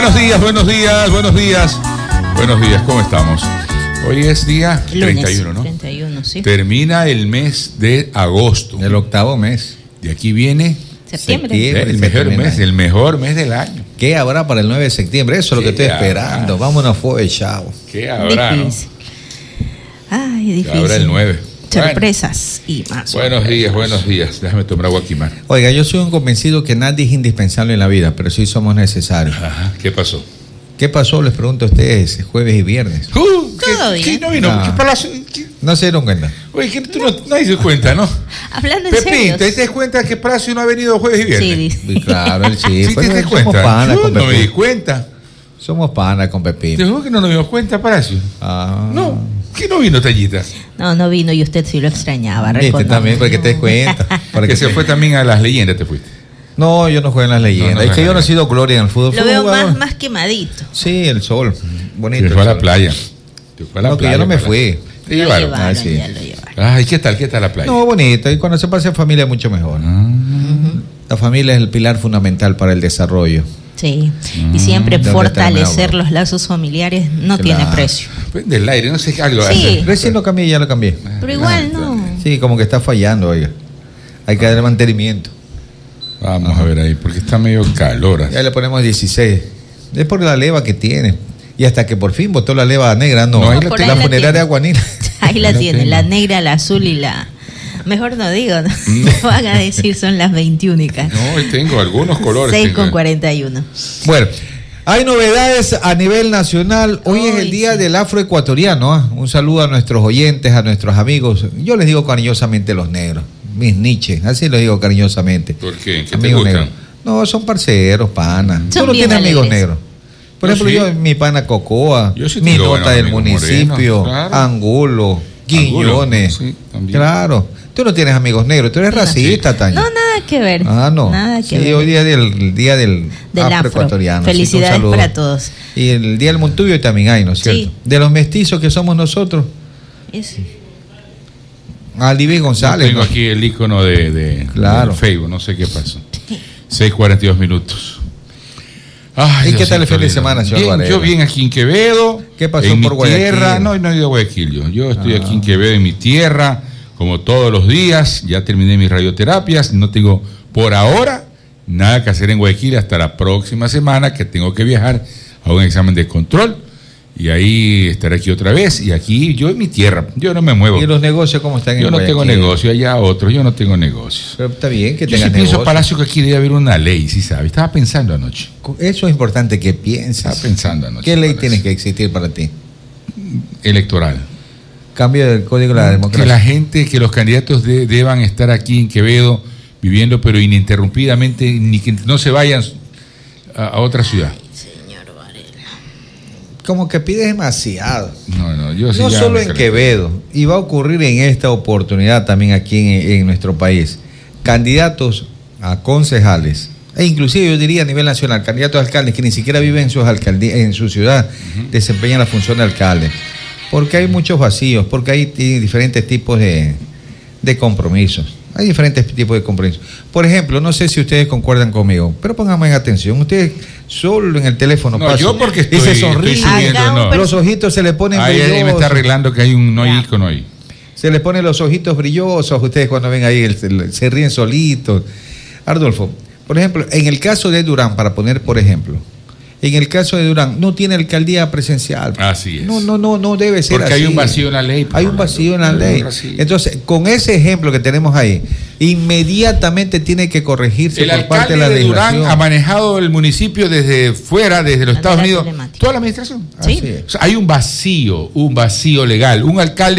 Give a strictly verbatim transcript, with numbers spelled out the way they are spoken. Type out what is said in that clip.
Buenos días, buenos días, buenos días. Buenos días, ¿cómo estamos? Hoy es día Lunes, treinta y uno, ¿no? treinta y uno, sí. Termina el mes de agosto. El octavo mes. De aquí viene Septiembre. septiembre. el mejor mes, el mejor mes del año. ¿Qué habrá para el nueve de septiembre? Eso es lo que ¿Qué estoy esperando. habrá? Vámonos, fue, chavo. ¿Qué habrá, no? Difícil. Ay, ¿Qué difícil. habrá el nueve? Sorpresas y más. Buenos días, buenos días. Déjame tomar agua aquí, man. Oiga, yo soy un convencido que nadie es indispensable en la vida, pero sí somos necesarios. Ajá, ¿qué pasó? ¿Qué pasó? Les pregunto a ustedes, jueves y viernes. Uh, ¿qué, Todavía. ¿qué no vino? No. ¿Qué palacio? ¿Qué? No se dieron cuenta. Oye, ¿qué, tú no, nadie se dio cuenta, ¿no? Hablando en Pepín, serio. ¿te das cuenta que Palacio no ha venido jueves y Sí, viernes? dice. Y claro, él sí. ¿Sí pues, te das somos cuenta? panas Yo con no me di Pepín. cuenta. Somos panas con Pepín. Te juro que no nos dimos cuenta, Palacio. Ah. No, ¿qué no vino, Tallita? No, no vino y usted sí lo extrañaba. Viste, reconozco. también, para que te des cuenta. Para Que que se te- fue también a las leyendas, te fuiste. No, yo no juego en las leyendas. No, no es que juega yo no he en- sido gloria en el fútbol. Lo Fui veo jugador. más, más quemadito. Sí, el sol. Bonito. Te fue a el la sol. playa. Te fue a la No, que playa. yo no me Palacio. fui. Te Lo llevaron. llevaron, Ah, sí. ya lo llevaron. Ay, ¿qué tal? ¿Qué tal la playa? No, bonito. Y cuando se pasa en familia es mucho mejor. Ah. La familia es el pilar fundamental para el desarrollo. Sí, y siempre ¿dónde fortalecer está el los lazos familiares no Claro. tiene precio. Prende el aire, no sé qué algo Sí. hace. Recién lo cambié, ya lo cambié. Pero igual no. Sí, como que está fallando, oiga. Hay que darle mantenimiento. Vamos Ajá. a ver ahí, porque está medio calor. así. Ya le ponemos dieciséis. Es por la leva que tiene. Y hasta que por fin botó la leva negra, no. No, ahí la la, tiene. funeraria Guanila. Ahí la La tiene, tengo. la negra, la azul y la... Mejor no digo, no, no van a decir son las veintiúnicas. No, hoy tengo algunos colores. seis tengo. con cuarenta y uno. Bueno, hay novedades a nivel nacional. Hoy es el Hoy día sí. del afroecuatoriano. ¿ah? Un saludo a nuestros oyentes, a nuestros amigos. Yo les digo cariñosamente los negros, mis niches, así les digo cariñosamente. ¿Por qué? ¿Qué te Amigos gustan? negros. No, son parceros, panas. Tú Son no bien tienes amigos alegres. negros. Por Yo ejemplo, sí. yo, mi pana Cocoa, Yo sí mi tengo nota buenos del amigos municipio, morenos, claro. Angulo, Quiñones. sí, también. Claro. Tú no tienes amigos negros, tú eres No. racista, Taña. No, nada que ver. Ah, no. Nada que sí, ver. hoy día del el día del, Del afro. afroecuatoriano. así que un Felicidades saludo. para todos. Y el día del Montubio también hay, ¿no es cierto? Sí. De los mestizos que somos nosotros, Es- Alibi Yo González. tengo ¿no? aquí el icono de, de, Claro. del Facebook, no sé qué pasó. seis cuarenta y dos minutos. Ay, ¿Y qué tal el Diosito fin de lindo. semana, señor Bien, Varela? Yo bien aquí en Quevedo. ¿Qué pasó en por mi Guayaquil? tierra? No, no he ido a Guayaquil yo. Yo estoy Ah. aquí en Quevedo, en mi tierra, como todos los días. Ya terminé mis radioterapias. No tengo, por ahora, nada que hacer en Guayaquil hasta la próxima semana, que tengo que viajar a un examen de control. Y ahí estaré aquí otra vez. Y aquí, yo en mi tierra, yo no me muevo. ¿Y los negocios cómo están en Yo no tengo Guayaquil? negocio, allá otros, yo no tengo negocios. Pero está bien que Yo sí tengas pienso, negocio. Palacio, que aquí debe haber una ley, ¿sí sabe? Estaba pensando anoche. Eso es importante que pienses. Estaba pensando anoche. ¿Qué ley Palacio. tiene que existir para ti? Electoral. Cambio del Código de la Que Democracia. la gente, que los candidatos de- deban estar aquí en Quevedo viviendo, pero ininterrumpidamente, ni que no se vayan a, a otra ciudad. Señor Varela. Como que pides demasiado. No, no, yo sí No ya solo me en calé. Quevedo, y va a ocurrir en esta oportunidad también aquí en, en nuestro país. Candidatos a concejales, e inclusive yo diría a nivel nacional, candidatos a alcaldes que ni siquiera viven en, sus alcaldías, en su ciudad, desempeñan la función de alcalde. Porque hay muchos vacíos, porque hay ti- diferentes tipos de, de compromisos. Hay diferentes tipos de compromisos. Por ejemplo, no sé si ustedes concuerdan conmigo, pero pónganme atención. Ustedes solo en el teléfono No, pasan yo porque y estoy, se estoy sonríen. subiendo, Haga un no. per- Los ojitos se le ponen Ahí, ahí me brillosos. está arreglando que hay un no hay Ya. icono ahí. Se les ponen los ojitos brillosos. Ustedes cuando ven ahí el- el- se ríen solitos. Ardolfo, por ejemplo, en el caso de Durán, para poner por ejemplo, en el caso de Durán, no tiene alcaldía presencial. Así es. No, no, no, no debe ser Porque así. hay un vacío en la ley. Hay un vacío en la ley. Así. Entonces, con ese ejemplo que tenemos ahí, inmediatamente tiene que corregirse El por parte alcalde de la de Durán legislación. ha manejado el municipio desde fuera, desde los La Estados vía Unidos, telemática. toda la administración. Sí. Así es. O sea, hay un vacío, un vacío legal. Un alcalde